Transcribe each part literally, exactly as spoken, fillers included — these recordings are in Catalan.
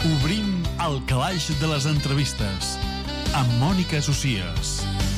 Obrim el calaix de les entrevistes amb Mònica Socias.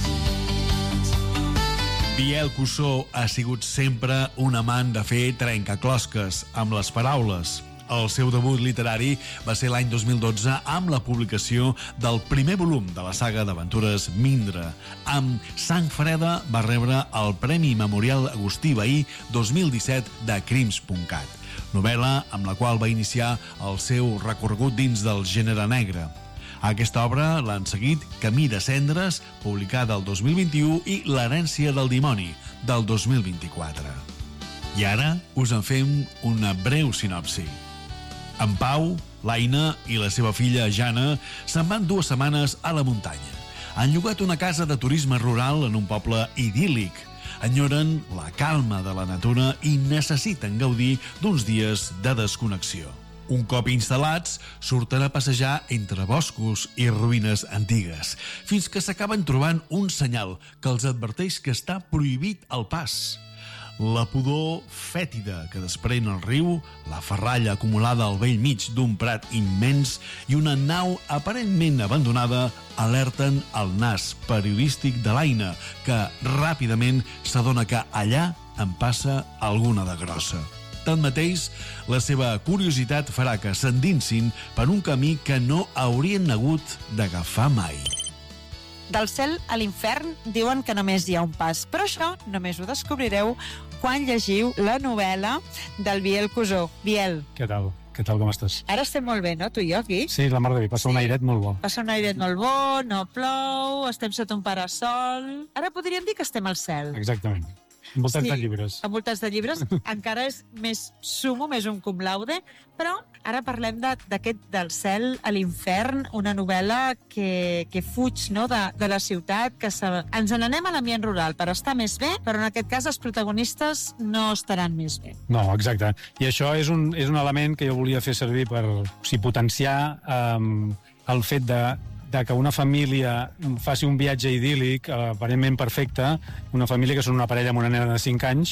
Biel Cussó ha sigut sempre un amant de fer trencaclosques amb les paraules. El seu debut literari va ser l'any dos mil dotze amb la publicació del primer volum de la saga d'aventures Mindre. Amb Sang Freda va rebre el Premi Memorial Agustí Vehí dos mil disset de crims punt cat, novel·la amb la qual va iniciar el seu recorregut dins del gènere negre. A aquesta obra l'han seguit Camí de cendres, publicada el dos mil vint-i-u, i L'herència del dimoni, del dos mil vint-i-quatre. I ara us en fem una breu sinopsi. En Pau, l'Aina i la seva filla Jana se'n van dues setmanes a la muntanya. Han llogat una casa de turisme rural en un poble idíl·lic. Enyoren la calma de la natura i necessiten gaudir d'uns dies de desconnexió. Un cop instal·lats, surten a passejar entre boscos i ruïnes antigues, fins que s'acaben trobant un senyal que els adverteix que està prohibit el pas. La pudor fètida que desprèn el riu, la ferralla acumulada al bell mig d'un prat immens i una nau aparentment abandonada alerten el nas periodístic de l'Aina, que ràpidament s'adona que allà en passa alguna de grossa. Tanmateix, la seva curiositat farà que s'endinsin per un camí que no haurien hagut d'agafar mai. Del cel a l'infern diuen que només hi ha un pas, però això només ho descobrireu quan llegiu la novel·la del Biel Cussó. Biel. Què tal? Què tal, com estàs? Ara estem molt bé, no, tu i jo aquí? Sí, la mar de bé, passa sí. un airet molt bo. Passa un airet molt bo, no plou, estem sota un parasol. Ara podríem dir que estem al cel. Exactament. Envoltats sí, de llibres. Envoltats de llibres. Encara és més sumo, més un cum laude, però ara parlem d'aquest de, del cel a l'infern, una novel·la que, que fuig, no?, de, de la ciutat, que se, ens n'anem a l'ambient rural per estar més bé, però en aquest cas els protagonistes no estaran més bé. No, exacte. I això és un, és un element que jo volia fer servir per o sigui, potenciar um, el fet de de que una família faci un viatge idíl·lic, aparentment perfecte, una família que són una parella amb una nena de cinc anys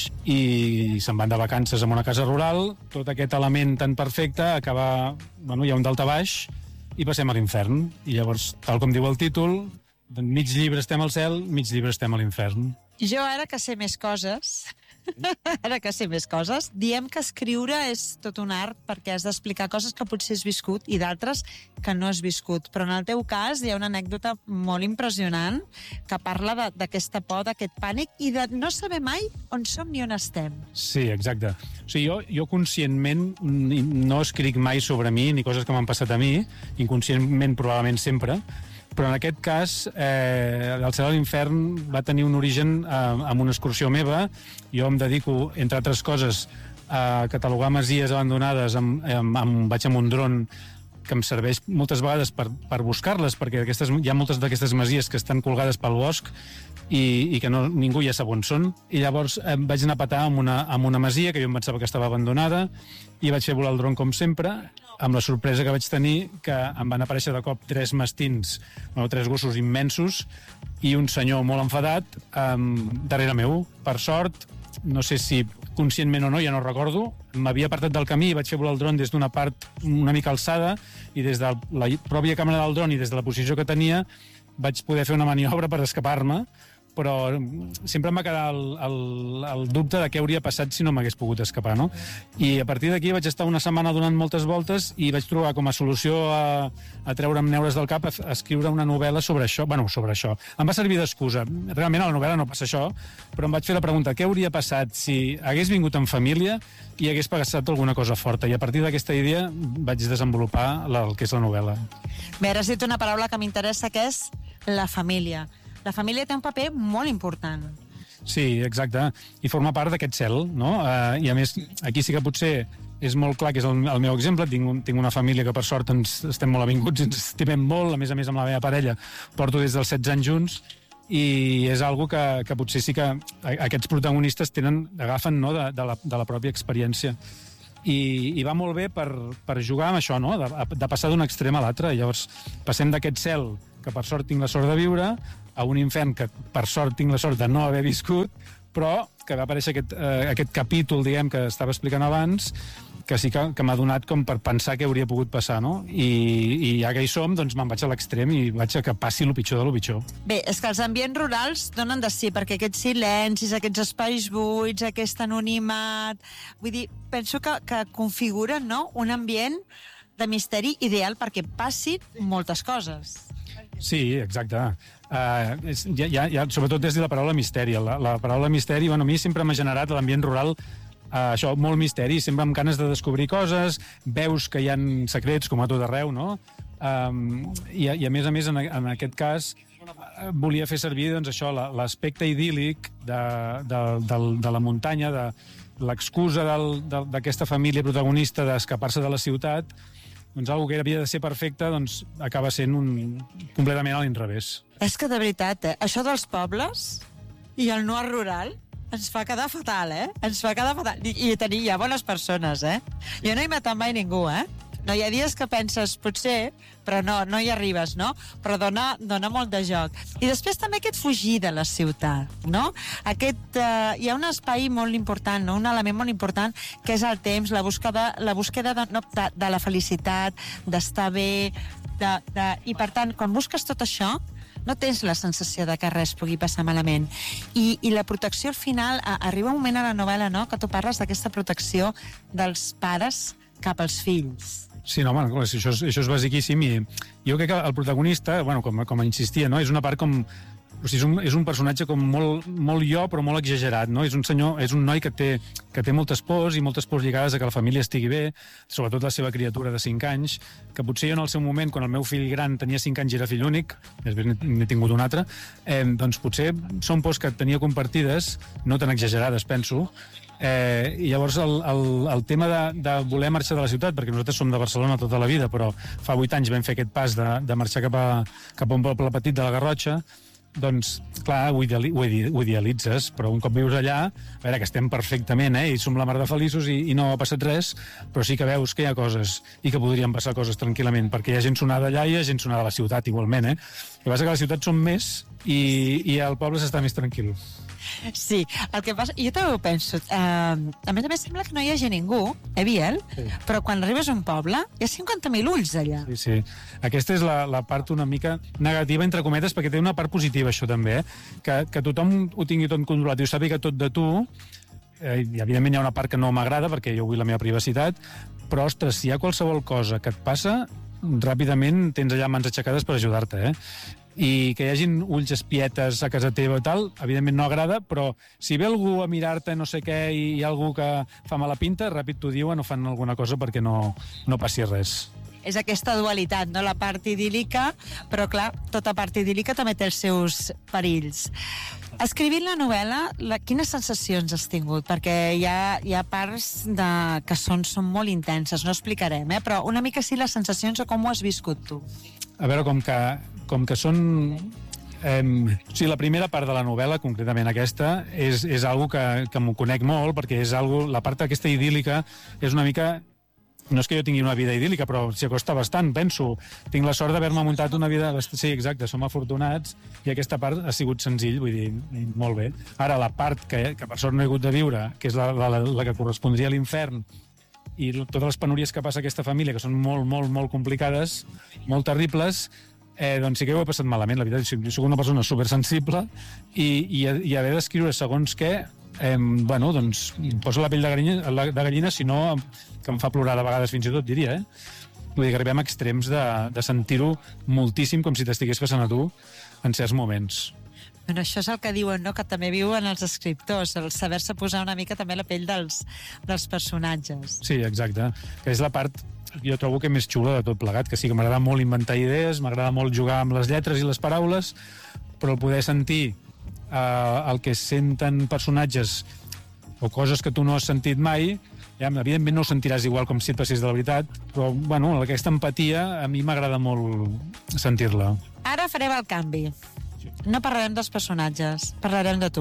i se'n van de vacances en una casa rural, tot aquest element tan perfecte acaba, bueno, hi ha un daltabaix i passem a l'infern. I llavors, tal com diu el títol, mig llibre estem al cel, mig llibre estem a l'infern. Jo ara que sé més coses, ara que sé més coses, diem que escriure és tot un art perquè has d'explicar coses que potser has viscut i d'altres que no has viscut. Però en el teu cas hi ha una anècdota molt impressionant que parla d'aquesta por, d'aquest pànic i de no saber mai on som ni on estem. Sí, exacte. O sigui, jo, jo conscientment no escric mai sobre mi ni coses que m'han passat a mi, inconscientment probablement sempre, però en aquest cas eh, el cel a l'infern va tenir un origen eh, amb una excursió meva. Jo em dedico, entre altres coses, a catalogar masies abandonades amb, amb, amb, vaig amb un dron que em serveix moltes vegades per, per buscar-les, perquè aquestes, hi ha moltes d'aquestes masies que estan colgades pel bosc i, i que no, ningú ja sap on són, i llavors eh, vaig anar a petar amb una, amb una masia que jo em pensava que estava abandonada i vaig fer volar el dron com sempre, amb la sorpresa que vaig tenir que em van aparèixer de cop tres mastins, bueno, tres gossos immensos i un senyor molt enfadat um, darrere meu. Per sort, no sé si conscientment o no, ja no recordo, m'havia apartat del camí i vaig fer volar el dron des d'una part una mica alçada i des de la pròpia càmera del dron i des de la posició que tenia vaig poder fer una maniobra per escapar-me, però sempre em va quedar el, el, el dubte de què hauria passat si no m'hagués pogut escapar, no? I a partir d'aquí vaig estar una setmana donant moltes voltes i vaig trobar com a solució a, a treure'm neures del cap a, a escriure una novel·la sobre això, bueno, sobre això. Em va servir d'excusa. Realment a la novel·la no passa això, però em vaig fer la pregunta, què hauria passat si hagués vingut en família i hagués passat alguna cosa forta? I a partir d'aquesta idea vaig desenvolupar la, el que és la novel·la. Bé, ara has dit una paraula que m'interessa, que és la família. La família té un paper molt important. Sí, exacte, i forma part d'aquest cel, no? Uh, I a més, aquí sí que potser és molt clar que és el, el meu exemple. Tinc, tinc una família que per sort ens estem molt avinguts, ens estimem molt, a més a més amb la meva parella porto des dels setze anys junts, i és algo que, que potser sí que aquests protagonistes tenen, agafen, no, de, de, la, de la pròpia experiència. I, i va molt bé per, per jugar amb això, no? de, de passar d'un extrem a l'altre. Llavors passem d'aquest cel que per sort tinc la sort de viure a un infern que per sort tinc la sort de no haver viscut, però que va aparèixer aquest, eh, aquest capítol, diguem, que estava explicant abans, que sí que, que m'ha donat com per pensar què hauria pogut passar, no? I, i ja que hi som, doncs me'n vaig a l'extrem i vaig a que passi el pitjor de lo pitjor. Bé, és que els ambients rurals donen de si, perquè aquests silencis, aquests espais buits, aquest anonimat... Vull dir, penso que, que configuren, no?, un ambient de misteri ideal perquè passin moltes coses. Sí, exacte. Uh, és, ja, ja, ja, sobretot des de la paraula misteri. La, la paraula misteri, bueno, a mi sempre m'ha generat a l'ambient rural Uh, això, molt misteri, sempre amb ganes de descobrir coses, veus que hi ha secrets com a tot arreu, no? Um, i, I a més a més, en, en aquest cas, uh, volia fer servir doncs, això, l'aspecte idíl·lic de, de, de, de la muntanya, de l'excusa d'aquesta família protagonista d'escapar-se de la ciutat, doncs algo que havia de ser perfecte doncs, acaba sent un, completament a l'inrevés. És que de veritat, eh? Això dels pobles i el noir rural ens fa quedar fatal, eh? Ens fa quedar fatal. I, i tenir ja bones persones, eh? Jo no he matat mai ningú, eh? No, hi ha dies que penses, potser, però no, no hi arribes, no? Però dona, dona molt de joc. I després també aquest fugir de la ciutat, no? Aquest, eh, hi ha un espai molt important, no? Un element molt important, que és el temps, la búsqueda, la búsqueda de, no, de, de la felicitat, d'estar bé, de, de, i per tant, quan busques tot això, no tens la sensació de que res pugui passar malament. I, i la protecció al final, a, arriba un moment a la novel·la, no?, que tu parles d'aquesta protecció dels pares cap als fills. Sí, no, home, això és, això és basiquíssim i jo crec que el protagonista, bueno, com, com insistia, no?, és una part com... O sigui, és, un, és un personatge com molt, molt jo, però molt exagerat, no? És un senyor, és un noi que té, que té moltes pors i moltes pors lligades a que la família estigui bé, sobretot la seva criatura de cinc anys, que potser jo en el seu moment, quan el meu fill gran tenia cinc anys i era fill únic, després n'he tingut un altre, eh, doncs potser són pors que tenia compartides, no tan exagerades, penso, Eh, i llavors el, el, el tema de, de voler marxar de la ciutat, perquè nosaltres som de Barcelona tota la vida, però fa vuit anys vam fer aquest pas de, de marxar cap a, cap a un poble petit de la Garrotxa, doncs, clar, ho, ideali, ho, ho idealitzes, però un cop vius allà, a veure, que estem perfectament, eh, i som la mar de feliços i, i no ha passat res, però sí que veus que hi ha coses i que podrien passar coses tranquil·lament, perquè hi ha gent sonada allà i hi ha gent sonada a la ciutat, igualment, eh? El que passa que a la ciutat som més i, i al poble s'està més tranquil. Sí, el que passa... Jo també ho penso. Uh, a més a més, sembla que no hi hagi ningú, eh, Biel? Sí. Però quan arribes a un poble, hi ha cinquanta mil ulls allà. Sí, sí. Aquesta és la, la part una mica negativa, entre cometes, perquè té una part positiva, això també, eh? Que, que tothom ho tingui tot controlat i ho sàpiga tot de tu. Eh, i, evidentment, hi ha una part que no m'agrada, perquè jo vull la meva privacitat, però, ostres, si hi ha qualsevol cosa que et passa, ràpidament tens allà mans aixecades per ajudar-te, eh? I que hi hagin ulls espietes a casa teva i tal, evidentment no agrada, però si ve algú a mirar-te no sé què i hi ha algú que fa mala pinta, ràpid t'ho diuen o fan alguna cosa perquè no, no passi res. És aquesta dualitat, no? La part idíl·lica, però clar, tota part idíl·lica també té els seus perills. Escrivint la novel·la, la, quines sensacions has tingut? Perquè hi ha, hi ha parts de, que són, són molt intenses, no explicarem, eh? Però una mica sí les sensacions o com ho has viscut tu. A veure, com que, com que són... Eh, o sigui, la primera part de la novel·la, concretament aquesta, és, és algo que, que m'ho conec molt, perquè és algo, la part aquesta idíl·lica és una mica... No és que jo tingui una vida idíl·lica, però s'hi acosta bastant, penso. Tinc la sort d'haver-me muntat una vida... Sí, exacte, som afortunats, i aquesta part ha sigut senzill, vull dir, molt bé. Ara, la part que, que per sort no he hagut de viure, que és la, la, la que correspondria a l'infern, i totes les penúries que passa a aquesta família, que són molt, molt, molt complicades, molt terribles, eh, doncs sí que ho he passat malament, la veritat. Jo soc una persona supersensible i, i, i haver d'escriure segons què, eh, bueno, doncs em poso la pell de gallina, de gallina, si no, que em fa plorar de vegades fins i tot, diria, eh? Vull dir que arribem a extrems de, de sentir-ho moltíssim com si t'estigués passant a tu en certs moments. Bueno, això és el que diuen, no?, que també viuen els escriptors, el saber-se posar una mica també la pell dels, dels personatges. Sí, exacte. Que és la part, jo trobo que més xula de tot plegat, que sí que m'agrada molt inventar idees, m'agrada molt jugar amb les lletres i les paraules, però el poder sentir eh, el que senten personatges o coses que tu no has sentit mai, ja, evidentment no ho sentiràs igual com si et passés de la veritat, però bueno, aquesta empatia a mi m'agrada molt sentir-la. Ara farem el canvi. No parlarem dels personatges, parlarem de tu.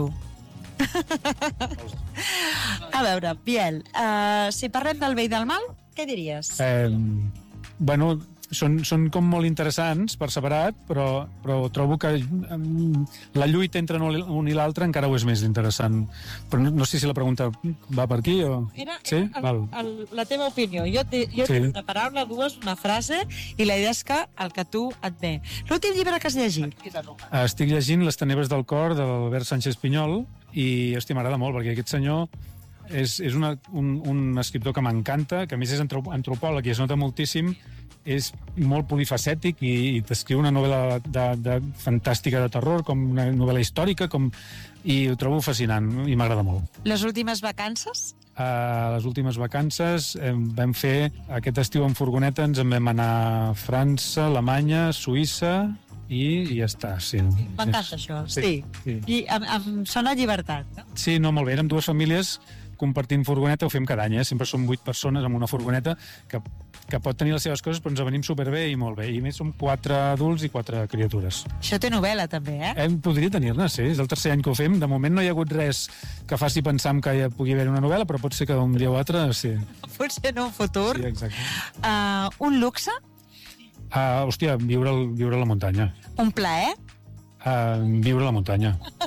A veure, Biel, uh, si parlem del bé i del mal, què diries? Eh, bueno, són, són com molt interessants per separat, però, però trobo que um, la lluita entre un i l'altre encara ho és més interessant. Però no, no sé si la pregunta va per aquí o... Era, sí? era el, el, la teva opinió. Jo, te, jo sí. tinc una paraula, dues, una frase, i la idea és que el que tu et ve. L'últim llibre que has llegit? Estic llegint Les tenebres del cor, de l'Albert Sánchez Pinyol, i, hosti, m'agrada molt, perquè aquest senyor és, és una, un, un escriptor que m'encanta, que a més és antropòleg i es nota moltíssim, és molt polifacètic i, i t'escriu una novel·la de, de, fantàstica de terror, com una novel·la històrica, com, i ho trobo fascinant i m'agrada molt. Les últimes vacances? A les últimes vacances eh, vam fer, aquest estiu en furgoneta, ens en vam anar a França, Alemanya, Suïssa... I, i ja està, sí. M'encanta això, sí. sí. I em, em sona llibertat, no? Sí, no, molt bé. Érem dues famílies compartint furgoneta, ho fem cada any, eh? Sempre som vuit persones en una furgoneta que, que pot tenir les seves coses, però ens venim superbé i molt bé. I més som quatre adults i quatre criatures. Això té novel·la, també, eh? eh podria tenir-ne, sí. És el tercer any que ho fem. De moment no hi ha hagut res que faci pensar que hi pugui haver una novel·la, però pot ser que un dia o altre, sí. Potser en un futur. Sí, exacte. Uh, un luxe? Uh, hòstia, viure, el, viure a la muntanya. Un plaer? Uh, viure a la muntanya.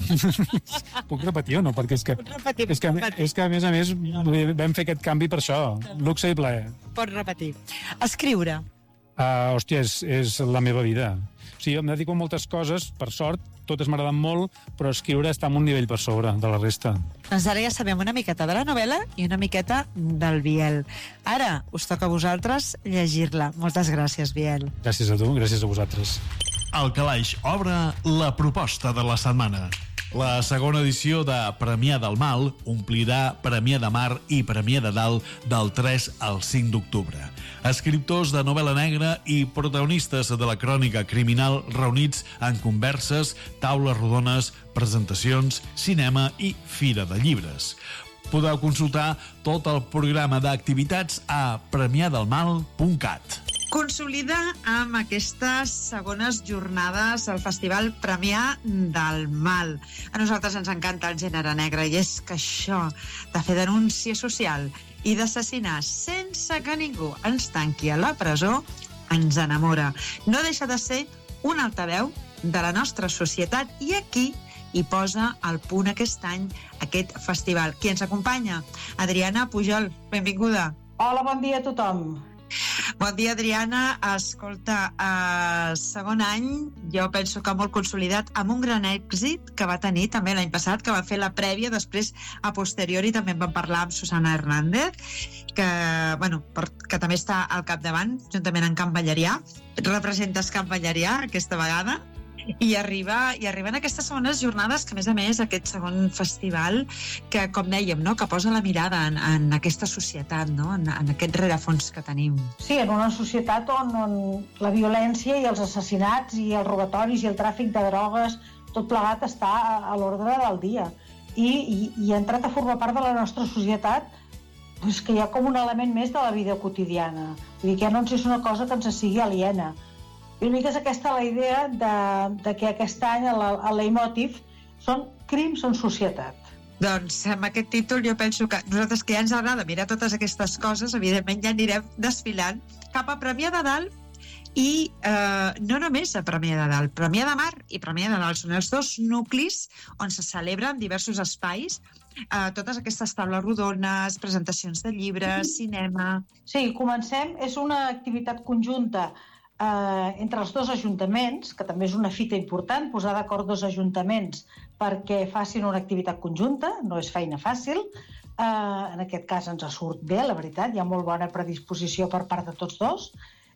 Puc repetir o no? Perquè és que, repetir, és, que, és que, a més a més, vam fer aquest canvi per això. Luxe i plaer. Pots repetir. Escriure? Uh, hòstia, és, és la meva vida. O sigui, em dedico a moltes coses, per sort, totes m'agraden molt, però escriure està en un nivell per sobre de la resta. Doncs ara ja sabem una miqueta de la novel·la i una miqueta del Biel. Ara us toca a vosaltres llegir-la. Moltes gràcies, Biel. Gràcies a tu, gràcies a vosaltres. El Calaix obre la proposta de la setmana. La segona edició de Premià del Mal omplirà Premià de Mar i Premià de Dalt del tres al cinc d'octubre. Escriptors de novel·la negra i protagonistes de la crònica criminal reunits en converses, taules rodones, presentacions, cinema i fira de llibres. Podeu consultar tot el programa d'activitats a premià del mal punt cat. Consolida amb aquestes segones jornades el Festival Premià del Mal. A nosaltres ens encanta el gènere negre i és que això de fer denúncia social i d'assassinar sense que ningú ens tanqui a la presó ens enamora. No deixa de ser un altaveu de la nostra societat i aquí hi posa al punt aquest any aquest festival. Qui ens acompanya? Adriana Pujol, benvinguda. Hola, bon dia a tothom. Bon dia, Adriana. Escolta, eh, segon any, jo penso que molt consolidat, amb un gran èxit que va tenir també l'any passat, que va fer la prèvia, després a posteriori també en vam parlar amb Susana Hernández, que, bueno, que també està al capdavant, juntament amb Can Ballerià. Representes Can Ballerià aquesta vegada. I arriba, i arriben aquestes segones jornades que, a més a més, aquest segon festival que, com dèiem, no? que posa la mirada en, en aquesta societat, no? en, en aquest rerefons que tenim. Sí, en una societat on, on la violència i els assassinats i els robatoris i el tràfic de drogues, tot plegat està a, a l'ordre del dia. I, i, i ha entrat a formar part de la nostra societat doncs que hi ha com un element més de la vida quotidiana. Vull dir que ja no ens és una cosa que ens sigui aliena. I una mica és aquesta la idea de, de que aquest any el, el leitmotiv són crims en societat. Doncs amb aquest títol jo penso que nosaltres que ja ens agrada mirar totes aquestes coses, evidentment ja anirem desfilant cap a Premià de Dalt i eh, no només a Premià de Dalt, Premià de Mar i Premià de Dalt són els dos nuclis on se celebren diversos espais, eh, totes aquestes taules rodones, presentacions de llibres, cinema... Sí, comencem, és una activitat conjunta Uh, entre els dos ajuntaments, que també és una fita important, posar d'acord dos ajuntaments perquè facin una activitat conjunta, no és feina fàcil. Uh, en aquest cas ens surt bé, la veritat, hi ha molt bona predisposició per part de tots dos,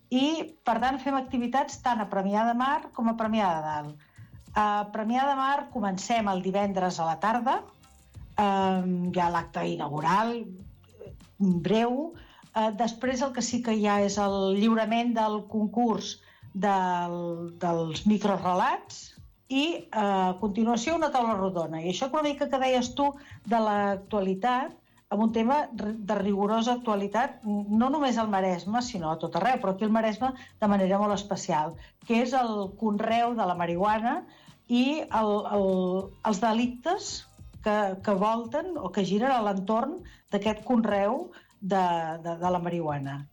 i per tant fem activitats tant a Premià de Mar com a Premià de Dalt. A Premià de Mar comencem el divendres a la tarda, uh, hi ha l'acte inaugural, breu. Uh, després el que sí que hi ha és el lliurament del concurs del, dels microrelats i uh, a continuació una taula rodona. I això una mica que deies tu de l'actualitat, amb un tema de rigorosa actualitat, no només al Maresme, sinó a tot arreu, però aquí al Maresme de manera molt especial, que és el conreu de la marihuana i el, el, els delictes que, que volten o que giren a l'entorn d'aquest conreu De, de, de la marihuana.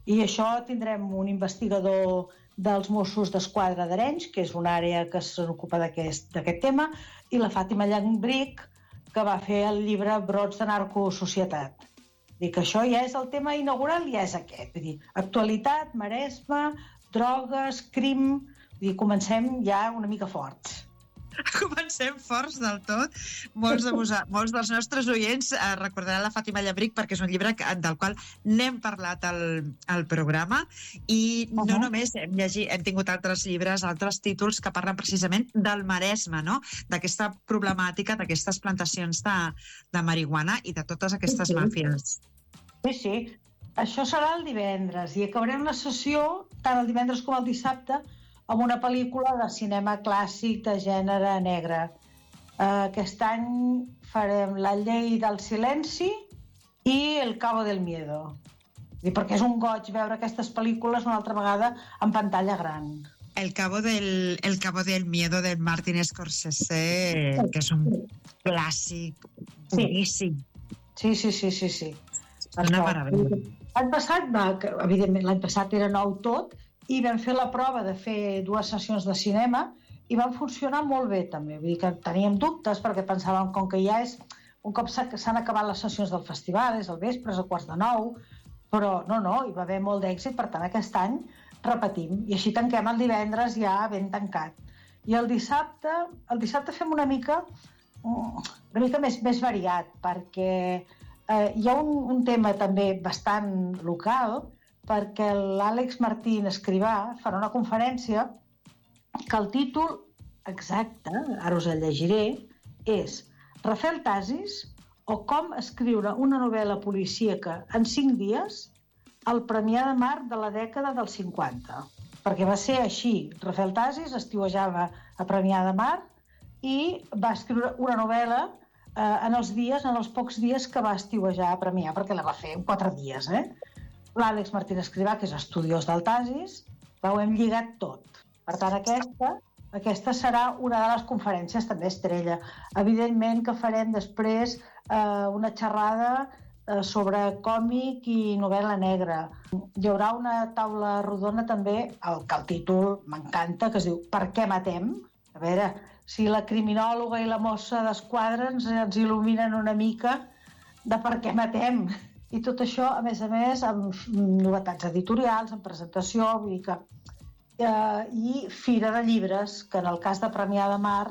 I això tindrem un investigador dels Mossos d'Esquadra d'Arenys, que és una àrea que s'ocupa d'aquest tema, i la Fàtima Llambrich, que va fer el llibre Brots de narcosocietat. Vull dir que això ja és el tema inaugural, ja és aquest. Vull dir, actualitat, Maresme, drogues, crim... Vull dir, comencem ja una mica forts. Comencem forts del tot. Molts, de vosa, molts dels nostres oients eh, recordaran la Fàtima Llambrich perquè és un llibre que, del qual n'hem parlat al, al programa i no uh-huh. només hem llegit, hem tingut altres llibres, altres títols que parlen precisament del Maresme, no? D'aquesta problemàtica, d'aquestes plantacions de, de marihuana i de totes aquestes sí, sí. màfies. Sí, sí. Això serà el divendres i acabarem la sessió tant el divendres com el dissabte amb una pel·lícula de cinema clàssic de gènere negre. Uh, aquest any farem La llei del silenci i El cabo del miedo. I perquè és un goig veure aquestes pel·lícules una altra vegada en pantalla gran. El cabo del, el cabo del miedo de Martin Scorsese, que és un clàssic boníssim. Sí, sí, sí, sí, sí. Una meravella. L'any passat, va, evidentment, l'any passat era nou tot, i vam fer la prova de fer dues sessions de cinema i van funcionar molt bé també. Vull dir que teníem dubtes perquè pensàvem com que ja és un cop s'han acabat les sessions del festival, és al vespre, és a quarts de nou, però no, no, hi va haver molt d'èxit, per tant aquest any repetim i així tanquem el divendres ja ben tancat. I el dissabte, el dissabte fem una mica una mica més, més variat perquè eh, hi ha un, un tema també bastant local perquè l'Àlex Martín Escrivà farà una conferència que el títol exacte, ara us el llegiré, és Rafael Tasis o com escriure una novel·la policíaca en cinc dies al Premià de Mar de la dècada dels cinquanta. Perquè va ser així. Rafael Tasis estiuejava a Premià de Mar i va escriure una novel·la eh, en els dies, en els pocs dies que va estiuejar a Premià, perquè la va fer en quatre dies, eh? L'Àlex Martín Escrivà, que és estudiós del Tasis, ho hem lligat tot. Per tant, aquesta, aquesta serà una de les conferències també estrella. Evidentment que farem després eh, una xerrada eh, sobre còmic i novel·la negra. Hi haurà una taula rodona també, el que el títol m'encanta, que es diu Per què matem? A veure, si la criminòloga i la mossa d'Esquadra ens, ens il·luminen una mica de per què matem. I tot això, a més a més, amb novetats editorials, amb presentació, vull dir que... Eh, i Fira de Llibres, que en el cas de Premià de Mar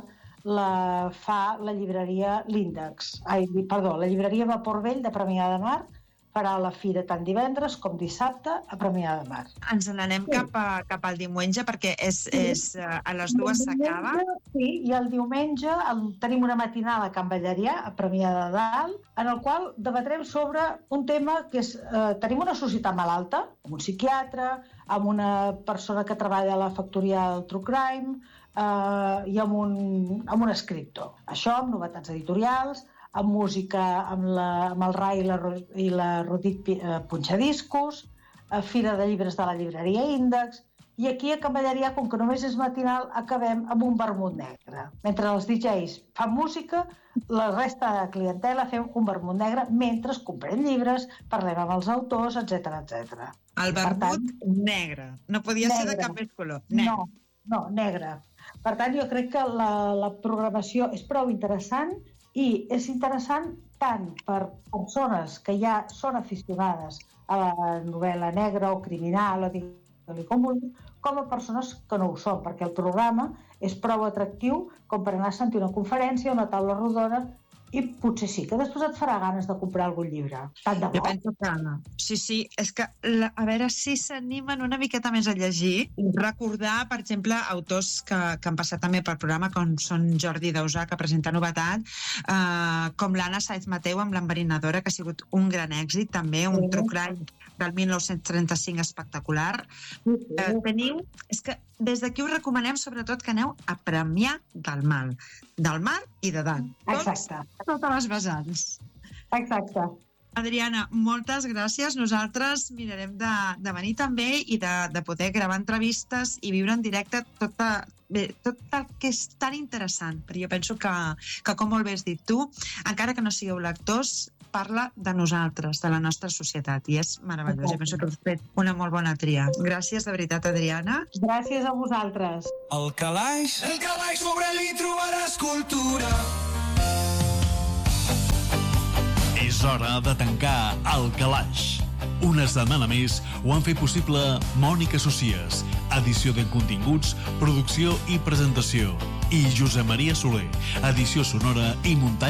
la fa la llibreria L'Índex. Ai, perdó, la llibreria Vapor Vell de Premià de Mar farà la fira tant divendres com dissabte a Premià de Mar. Ens n'anem sí. cap, a, cap al diumenge perquè és, sí. és, a les dues s'acaba. Sí, i el diumenge el, tenim una matinada a Can Ballerià, a Premià de Dalt, en el qual debatrem sobre un tema que és... Eh, tenim una societat malalta, amb un psiquiatre, amb una persona que treballa a la factoria del True Crime eh, i amb un, amb un escriptor. Això amb novetats editorials, amb música, amb, la, amb el Rai i la, i la Rodit eh, Punxadiscos, a Fira de Llibres de la llibreria Índex, i aquí a Can Ballerià, com que només és matinal, acabem amb un vermut negre. Mentre els D Js fan música, la resta de clientela fem un vermut negre mentre comprem llibres, parlem amb els autors, etcètera, etcètera. El vermut tant, negre. No podia negre. ser de cap més color. Negre. No, no, negre. Per tant, jo crec que la, la programació és prou interessant i és interessant tant per persones que ja són aficionades a la novel·la negra o criminal o com, com a persones que no ho són, perquè el programa és prou atractiu com per anar a sentir una conferència, una taula rodona i potser sí, que després et farà ganes de comprar algun llibre. Tant de bo. Jo penso que... Sí, sí, és que la, a veure si s'animen una miqueta més a llegir. Recordar, per exemple, autors que, que han passat també pel programa, com són Jordi Dausà, que presenta novetat, eh, com l'Anna Saiz Mateu amb l'Enverinadora, que ha sigut un gran èxit, també, un true crime del mil nou-cents trenta-cinc espectacular. Eh, teniu... És que des d'aquí us recomanem sobretot que aneu a Premià del Mar, del Mar i de Dalt. Exacte. Totes les vessants. Exacte. Adriana, moltes gràcies. Nosaltres mirarem de, de venir també i de, de poder gravar entrevistes i viure en directe tota, bé, tot el que és tan interessant. Però jo penso que, que com molt bé has dit tu, encara que no sigueu lectors, parla de nosaltres, de la nostra societat, i és meravellós. I penso que heu fet una molt bona tria. Gràcies, de veritat, Adriana. Gràcies a vosaltres. El calaix, el calaix sobre-li trobaràs cultura. És hora de tancar el calaix. Una setmana més ho han fet possible Mònica Socies, edició de continguts, producció i presentació, i Josep Maria Soler, edició sonora i muntatge